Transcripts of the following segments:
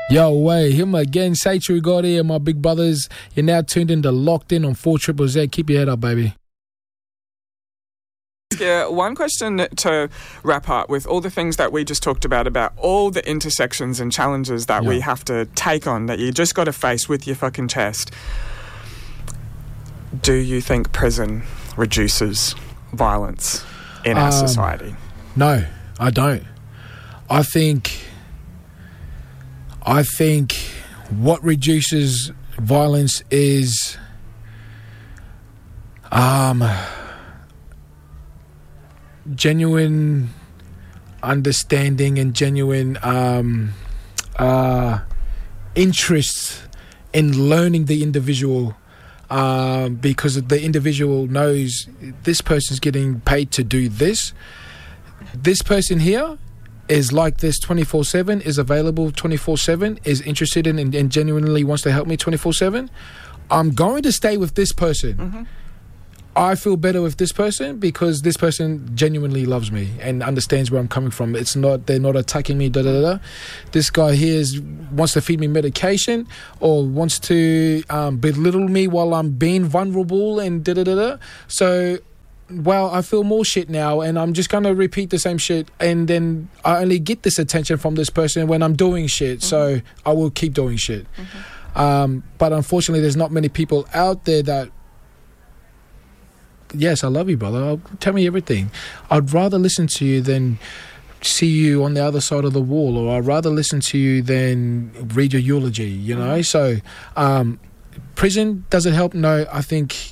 Yo, wait, him again. Say true God here, my big brothers. You're now tuned into Locked In on 4ZZZ. Keep your head up, baby. Yeah, one question to wrap up with all the things that we just talked about all the intersections and challenges that we have to take on, that you just got to face with your fucking chest. Do you think prison reduces violence in our society? No, I don't. I think what reduces violence is genuine understanding and genuine interest in learning the individual, because the individual knows this person's getting paid to do this. This person here is like this 24/7, is available 24/7, is interested in and genuinely wants to help me 24/7. I'm going to stay with this person. Mm-hmm. I feel better with this person because this person genuinely loves me and understands where I'm coming from. They're not attacking me, This guy here wants to feed me medication or wants to belittle me while I'm being vulnerable and So, well, I feel more shit now and I'm just going to repeat the same shit, and then I only get this attention from this person when I'm doing shit. Mm-hmm. So I will keep doing shit. Mm-hmm. But unfortunately, there's not many people out there that, yes, I love you, brother. Tell me everything. I'd rather listen to you than see you on the other side of the wall, or I'd rather listen to you than read your eulogy, you know? So, prison, does it help? No, I think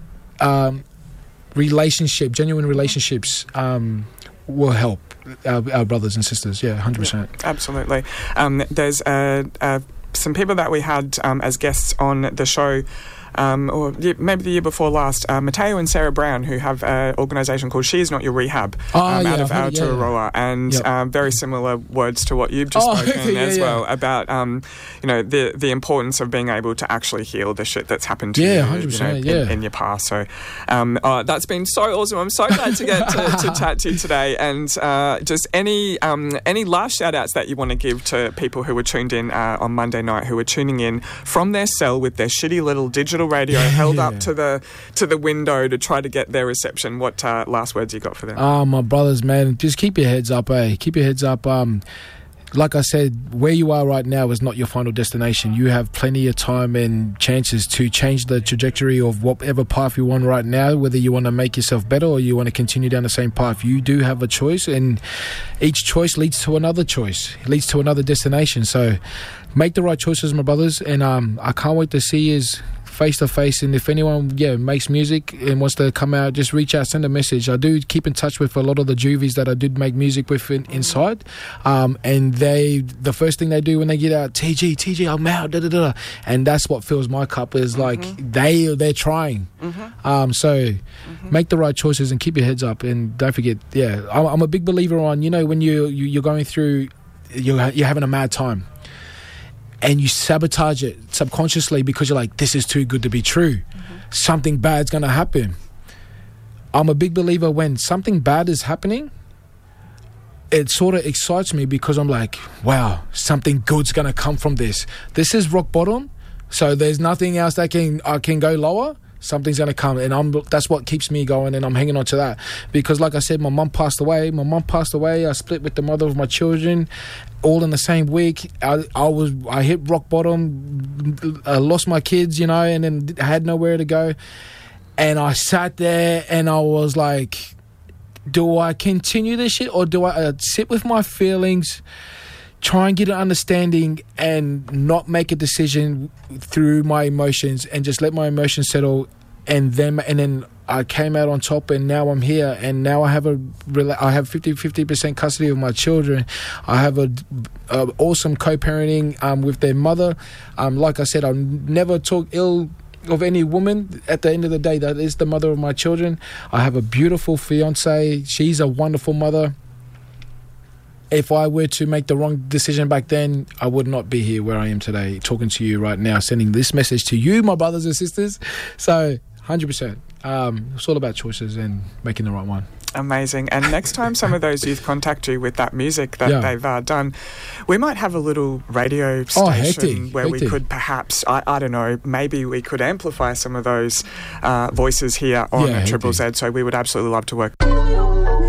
genuine relationships will help our brothers and sisters. Yeah, 100%. Yeah, absolutely. There's some people that we had as guests on the show, or maybe the year before last, Mateo and Sarah Brown, who have an organisation called She's Not Your Rehab, out of Aotearoa, and very similar words to what you've just spoken as well, about the importance of being able to actually heal the shit that's happened to you, 100%, in your past. So that's been so awesome. I'm so glad to get to chat to you today, and just any last shout outs that you want to give to people who were tuned in on Monday night, who were tuning in from their cell with their shitty little digital radio held up to the window to try to get their reception. What last words you got for them? My brothers, man, just keep your heads up, keep your heads up. Like I said, where you are right now is not your final destination. You have plenty of time and chances to change the trajectory of whatever path you want right now, whether you want to make yourself better or you want to continue down the same path. You do have a choice, and each choice leads to another choice. It leads to another destination. So make the right choices, my brothers, and I can't wait to see you face to face. And if anyone makes music and wants to come out, just reach out, send a message. I do keep in touch with a lot of the juvies that I did make music with inside, and the first thing they do when they get out, TG, I'm out, and that's what fills my cup, is like they're trying. So make the right choices and keep your heads up, and don't forget, I'm a big believer on, when you're going through, you're having a mad time and you sabotage it subconsciously because you're like, this is too good to be true. Something bad's going to happen. I'm a big believer when something bad is happening, it sort of excites me because I'm like, wow, something good's going to come from this. This is rock bottom, so there's nothing else that I can go lower. Something's going to come, and that's what keeps me going, and I'm hanging on to that. Because like I said, my mum passed away. I split with the mother of my children all in the same week. I hit rock bottom, lost my kids, and then had nowhere to go. And I sat there and I was like, do I continue this shit, or do I sit with my feelings, try and get an understanding and not make a decision through my emotions and just let my emotions settle, and then I came out on top, and now I'm here, and now I have 50% custody of my children. I have a awesome co-parenting with their mother. Like I said, I'll never talk ill of any woman. At the end of the day, that is the mother of my children. I have a beautiful fiance. She's a wonderful mother. If I were to make the wrong decision back then, I would not be here where I am today, talking to you right now, sending this message to you, my brothers and sisters. So 100%. It's all about choices and making the right one. Amazing. And next time some of those youth contact you with that music that they've done, we might have a little radio station where we could perhaps, I don't know, maybe we could amplify some of those voices here on Triple Z. So we would absolutely love to work.